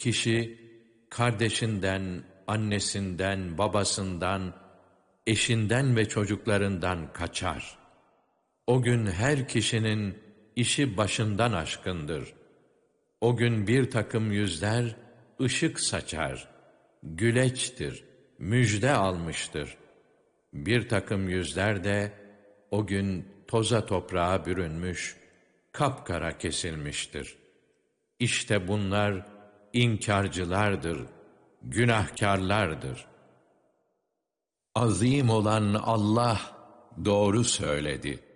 Kişi kardeşinden, annesinden, babasından, eşinden ve çocuklarından kaçar. O gün her kişinin işi başından aşkındır. O gün bir takım yüzler ışık saçar, güleçtir, müjde almıştır. Bir takım yüzler de o gün toza toprağa bürünmüş, kapkara kesilmiştir. İşte bunlar inkarcılardır, günahkarlardır. Azim olan Allah doğru söyledi.